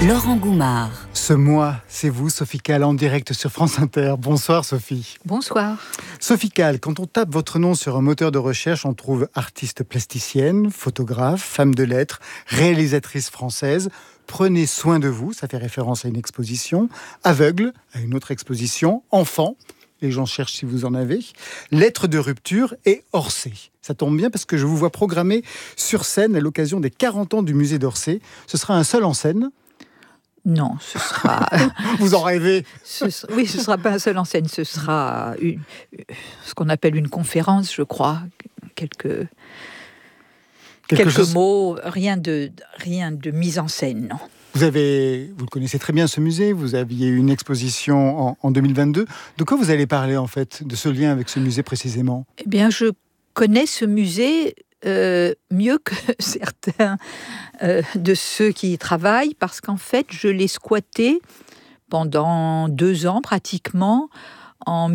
Laurent Goumard. Ce mois, c'est vous, Sophie Calle, en direct sur France Inter. Bonsoir, Sophie. Bonsoir. Sophie Calle, quand on tape votre nom sur un moteur de recherche, on trouve artiste plasticienne, photographe, femme de lettres, réalisatrice française. Prenez soin de vous, ça fait référence à une exposition. Aveugle, à une autre exposition. Enfant, les gens cherchent si vous en avez. Lettres de rupture et Orsay. Ça tombe bien parce que je vous vois programmer sur scène à l'occasion des 40 ans du musée d'Orsay. Ce sera un seul en scène. Non, ce sera... Vous en rêvez? Oui, ce ne sera pas un seul en scène, ce sera ce qu'on appelle une conférence, je crois. Quelques mots, rien de mise en scène, non. Vous le connaissez très bien ce musée, vous aviez une exposition en 2022. De quoi vous allez parler en fait, de ce lien avec ce musée précisément? Eh bien, je connais ce musée mieux que certains de ceux qui y travaillent, parce qu'en fait, je l'ai squatté pendant 2 ans pratiquement, en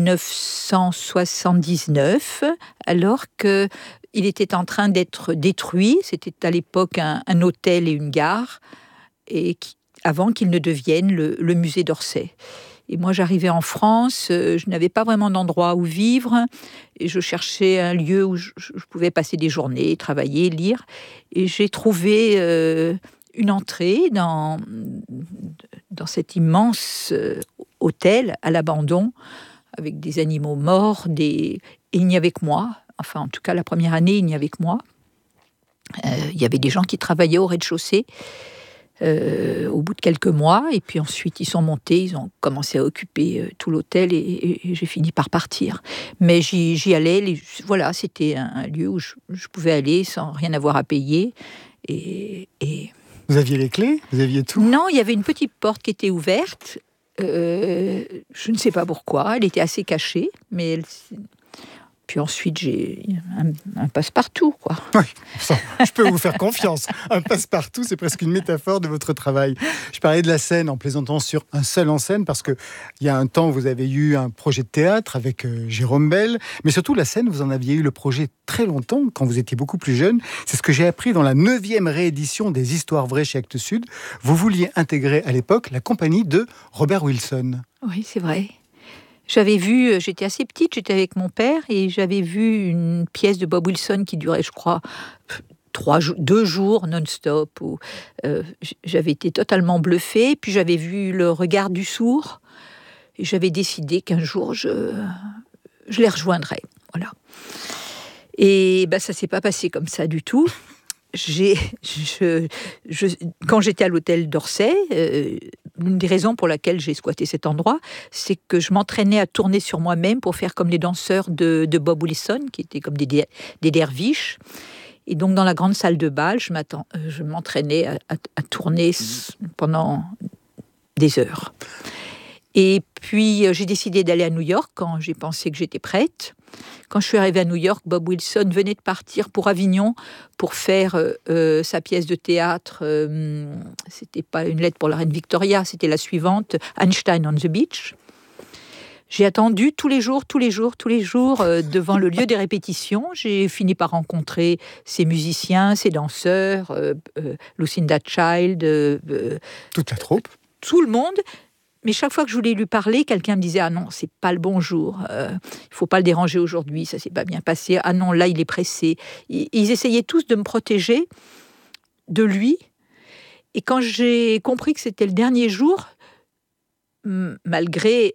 1979, alors qu'il était en train d'être détruit. C'était à l'époque un hôtel et une gare, avant qu'il ne devienne le musée d'Orsay. Et moi, j'arrivais en France, je n'avais pas vraiment d'endroit où vivre, et je cherchais un lieu où je pouvais passer des journées, travailler, lire. Et j'ai trouvé une entrée dans cet immense hôtel à l'abandon, avec des animaux morts, et il n'y avait que moi. Enfin, en tout cas, la première année, il n'y avait que moi. Il y avait des gens qui travaillaient au rez-de-chaussée, au bout de quelques mois, et puis ensuite ils sont montés, ils ont commencé à occuper tout l'hôtel, et j'ai fini par partir. Mais j'y allais, voilà, c'était un lieu où je pouvais aller sans rien avoir à payer. Et... Vous aviez les clés? Vous aviez tout? Non, il y avait une petite porte qui était ouverte. Je ne sais pas pourquoi, elle était assez cachée, mais puis ensuite, j'ai un passe-partout, quoi. Oui, ça, je peux vous faire confiance. Un passe-partout, c'est presque une métaphore de votre travail. Je parlais de la scène en plaisantant sur un seul en scène, parce qu'il y a un temps, vous avez eu un projet de théâtre avec Jérôme Bel, mais surtout la scène, vous en aviez eu le projet très longtemps, quand vous étiez beaucoup plus jeune. C'est ce que j'ai appris dans la 9e réédition des Histoires vraies chez Actes Sud. Vous vouliez intégrer à l'époque la compagnie de Robert Wilson. Oui, c'est vrai. J'avais vu, j'étais assez petite, j'étais avec mon père, et j'avais vu une pièce de Bob Wilson qui durait, je crois, 2 jours non-stop. Où, j'avais été totalement bluffée, puis j'avais vu Le Regard du sourd, et j'avais décidé qu'un jour, je les rejoindrais. Voilà. Et ça ne s'est pas passé comme ça du tout. Quand j'étais à l'hôtel d'Orsay, l'une des raisons pour laquelle j'ai squatté cet endroit, c'est que je m'entraînais à tourner sur moi-même pour faire comme les danseurs de Bob Wilson, qui étaient comme des derviches. Et donc, dans la grande salle de bal, je m'entraînais à tourner pendant des heures. Et puis, j'ai décidé d'aller à New York quand j'ai pensé que j'étais prête. Quand je suis arrivée à New York, Bob Wilson venait de partir pour Avignon pour faire sa pièce de théâtre. C'était pas Une lettre pour la reine Victoria, c'était la suivante, Einstein on the Beach. J'ai attendu tous les jours, devant le lieu des répétitions. J'ai fini par rencontrer ces musiciens, ces danseurs, Lucinda Child. Toute la troupe. Tout le monde. Mais chaque fois que je voulais lui parler, quelqu'un me disait « Ah non, c'est pas le bon jour. Il faut pas le déranger aujourd'hui, ça s'est pas bien passé. Ah non, là, il est pressé. » Ils essayaient tous de me protéger de lui. Et quand j'ai compris que c'était le dernier jour, malgré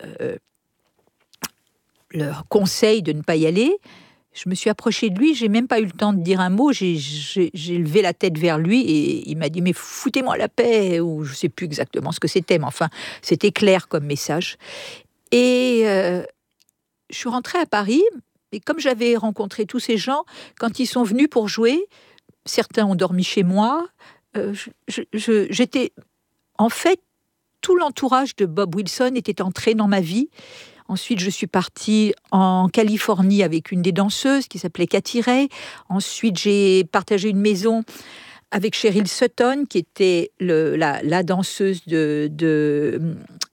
leur conseil de ne pas y aller, je me suis approchée de lui, j'ai même pas eu le temps de dire un mot, j'ai levé la tête vers lui et il m'a dit « Mais foutez-moi la paix !» ou je sais plus exactement ce que c'était, mais enfin, c'était clair comme message. Et je suis rentrée à Paris, et comme j'avais rencontré tous ces gens, quand ils sont venus pour jouer, certains ont dormi chez moi, j'étais... En fait, tout l'entourage de Bob Wilson était entré dans ma vie. Ensuite, je suis partie en Californie avec une des danseuses qui s'appelait Cathy Ray. Ensuite, j'ai partagé une maison avec Cheryl Sutton, qui était la danseuse de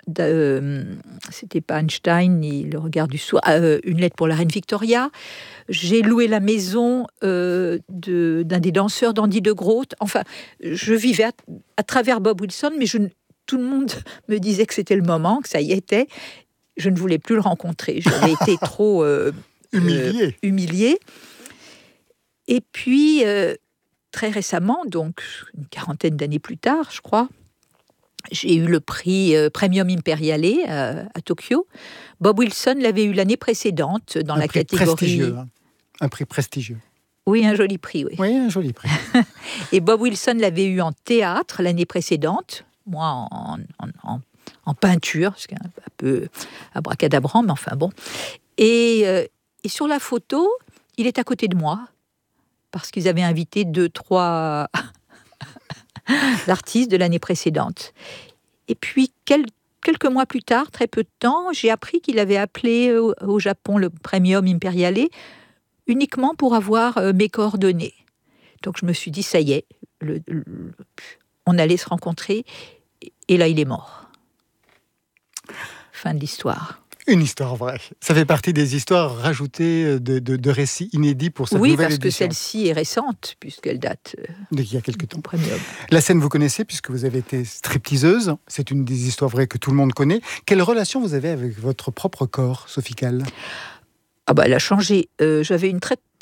c'était pas Einstein ni Le regard du soir, Une lettre pour la reine Victoria. J'ai loué la maison d'un des danseurs d'Andy de Groot. Enfin, je vivais à travers Bob Wilson, mais tout le monde me disait que c'était le moment, que ça y était. Je ne voulais plus le rencontrer. J'avais été trop humiliée. Et puis, très récemment, donc une quarantaine d'années plus tard, je crois, j'ai eu le prix Premium Imperiale à Tokyo. Bob Wilson l'avait eu l'année précédente dans la catégorie... Prestigieux, hein. Un prix prestigieux. Oui, un joli prix, oui. Oui, un joli prix. Et Bob Wilson l'avait eu en théâtre l'année précédente, moi en peinture, ce qui est un peu abracadabrant, mais enfin bon. Et sur la photo, il est à côté de moi, parce qu'ils avaient invité 2-3 artistes de l'année précédente. Et puis, quelques mois plus tard, très peu de temps, j'ai appris qu'il avait appelé au Japon le Premium Imperiale uniquement pour avoir mes coordonnées. Donc je me suis dit, ça y est, on allait se rencontrer, et là il est mort. Fin de l'histoire. Une histoire vraie. Ça fait partie des histoires rajoutées de récits inédits pour cette nouvelle édition. Oui, parce que celle-ci est récente, puisqu'elle date d'il y a quelques temps. Premium. La scène, vous connaissez, puisque vous avez été stripteaseuse. C'est une des histoires vraies que tout le monde connaît. Quelle relation vous avez avec votre propre corps, Sophie Calle ? Ah bah, elle a changé. J'avais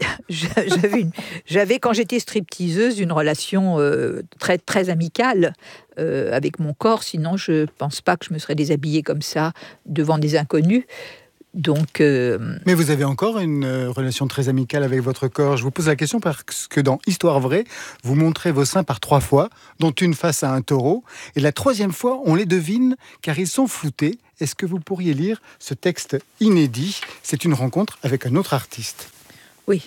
quand j'étais stripteaseuse, une relation très, très amicale avec mon corps. Sinon, je ne pense pas que je me serais déshabillée comme ça devant des inconnus. Donc, Mais vous avez encore une relation très amicale avec votre corps. Je vous pose la question parce que dans Histoire vraie, vous montrez vos seins par 3 fois, dont une face à un taureau. Et la 3e fois, on les devine car ils sont floutés. Est-ce que vous pourriez lire ce texte inédit ? C'est une rencontre avec un autre artiste. Oui.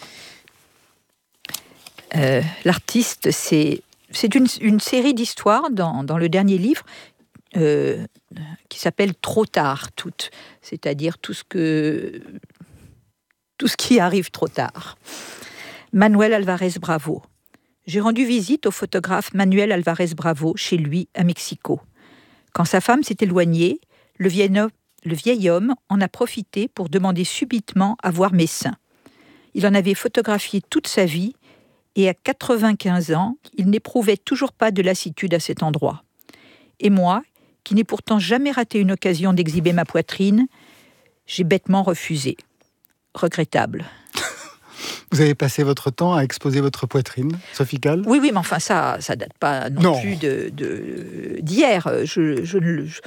L'artiste, c'est une série d'histoires dans le dernier livre qui s'appelle Trop tard, toutes. C'est-à-dire tout ce qui arrive trop tard. Manuel Alvarez Bravo. J'ai rendu visite au photographe Manuel Alvarez Bravo chez lui à Mexico. Quand sa femme s'est éloignée, le vieil homme en a profité pour demander subitement à voir mes seins. Il en avait photographié toute sa vie et à 95 ans, il n'éprouvait toujours pas de lassitude à cet endroit. Et moi, qui n'ai pourtant jamais raté une occasion d'exhiber ma poitrine, j'ai bêtement refusé. Regrettable. Vous avez passé votre temps à exposer votre poitrine, Sophie Calle ? Oui, mais enfin, ça date pas non plus d'hier. Je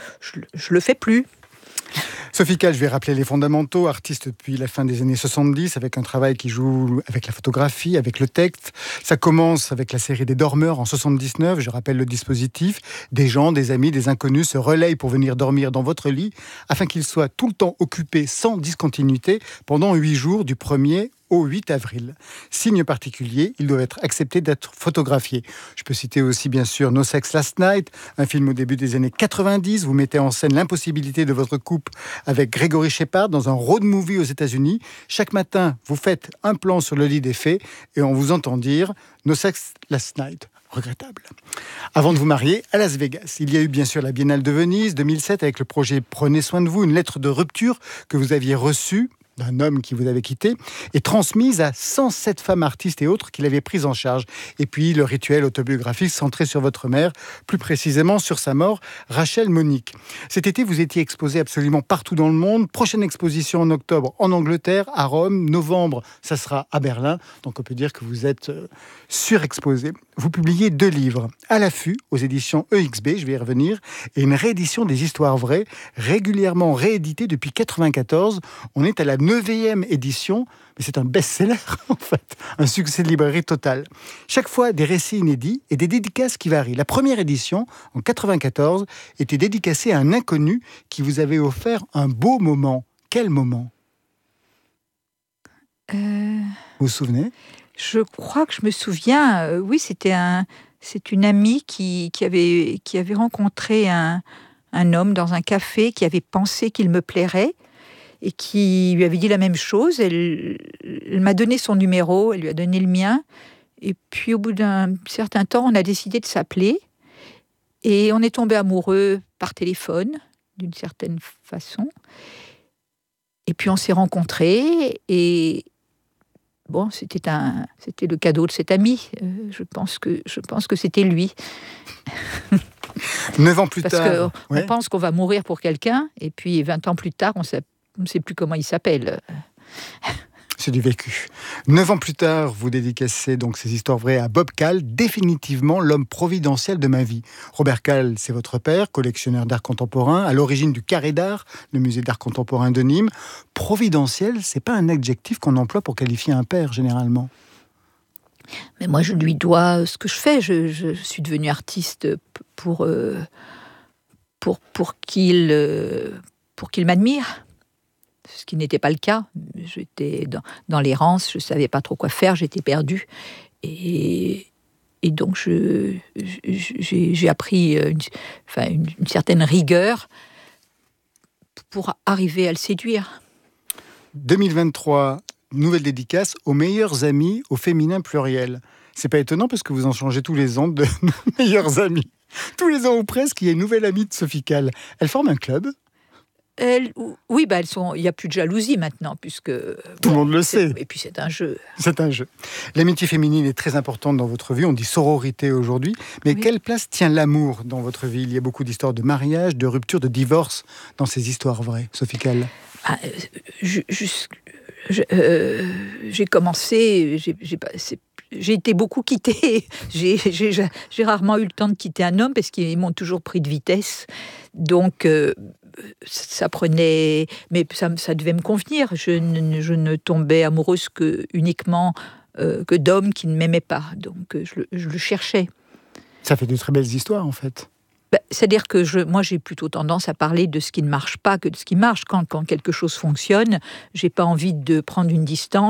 le fais plus. Sophie Calle, je vais rappeler les fondamentaux, artiste depuis la fin des années 70, avec un travail qui joue avec la photographie, avec le texte. Ça commence avec la série des Dormeurs en 79, je rappelle le dispositif. Des gens, des amis, des inconnus se relayent pour venir dormir dans votre lit, afin qu'ils soient tout le temps occupés sans discontinuité pendant 8 jours du 1er au 8 avril. Signe particulier, ils doivent être acceptés d'être photographiés. Je peux citer aussi bien sûr No Sex Last Night, un film au début des années 90. Vous mettez en scène l'impossibilité de votre couple avec Gregory Shepard dans un road movie aux États-Unis. Chaque matin, vous faites un plan sur le lit des faits et on vous entend dire No Sex Last Night. Regrettable. Avant de vous marier à Las Vegas, il y a eu bien sûr la Biennale de Venise 2007 avec le projet Prenez soin de vous, une lettre de rupture que vous aviez reçue d'un homme qui vous avait quitté, et transmise à 107 femmes artistes et autres qui l'avaient prise en charge. Et puis le rituel autobiographique centré sur votre mère, plus précisément sur sa mort, Rachel Monique. Cet été, vous étiez exposé absolument partout dans le monde. Prochaine exposition en octobre en Angleterre, à Rome. Novembre, ça sera à Berlin. Donc on peut dire que vous êtes surexposé. Vous publiez 2 livres, À l'affût, aux éditions EXB, je vais y revenir, et une réédition des histoires vraies, régulièrement rééditée depuis 1994. On est à la 9e édition, mais c'est un best-seller en fait, un succès de librairie total. Chaque fois des récits inédits et des dédicaces qui varient. La première édition, en 1994, était dédicacée à un inconnu qui vous avait offert un beau moment. Quel moment ? Vous vous souvenez ? Je crois que je me souviens, oui, c'est une amie qui avait rencontré un homme dans un café qui avait pensé qu'il me plairait et qui lui avait dit la même chose. Elle m'a donné son numéro, elle lui a donné le mien. Et puis au bout d'un certain temps, on a décidé de s'appeler et on est tombé amoureux par téléphone. d'une certaine façon. Et puis on s'est rencontrés et bon, c'était le cadeau de cet ami. Je pense que c'était lui. 9 ans plus Parce tard. qu'on pense qu'on va mourir pour quelqu'un et puis 20 ans plus tard, on ne sait plus comment il s'appelle. C'est du vécu. 9 ans plus tard, vous dédicacez donc ces histoires vraies à Bob Kahl, définitivement l'homme providentiel de ma vie. Robert Kahl, c'est votre père, collectionneur d'art contemporain, à l'origine du Carré d'Art, le musée d'art contemporain de Nîmes. Providentiel, c'est pas un adjectif qu'on emploie pour qualifier un père, généralement. Mais moi, je lui dois ce que je fais. Je suis devenue artiste pour qu'il m'admire. Ce qui n'était pas le cas. J'étais dans l'errance, je ne savais pas trop quoi faire, j'étais perdue. Et donc, j'ai appris une certaine rigueur pour arriver à le séduire. 2023, nouvelle dédicace aux meilleurs amis au féminin pluriel. C'est pas étonnant parce que vous en changez tous les ans de meilleurs amis. Tous les ans ou presque, il y a une nouvelle amie de Sophie Kahl. Elle forme un club. Oui, il n'y a plus de jalousie maintenant, puisque... Tout le monde le sait. Et puis c'est un jeu. C'est un jeu. L'amitié féminine est très importante dans votre vie, on dit sororité aujourd'hui, mais oui. Quelle place tient l'amour dans votre vie ? Il y a beaucoup d'histoires de mariage, de rupture, de divorce dans ces histoires vraies, Sophie Kahl. J'ai commencé... J'ai été beaucoup quittée. J'ai rarement eu le temps de quitter un homme parce qu'ils m'ont toujours pris de vitesse. Donc, ça prenait... Mais ça devait me convenir. Je ne tombais amoureuse uniquement que d'hommes qui ne m'aimaient pas. Donc, je le cherchais. Ça fait de très belles histoires, en fait. C'est-à-dire que moi, j'ai plutôt tendance à parler de ce qui ne marche pas que de ce qui marche. Quand quelque chose fonctionne, j'ai pas envie de prendre une distance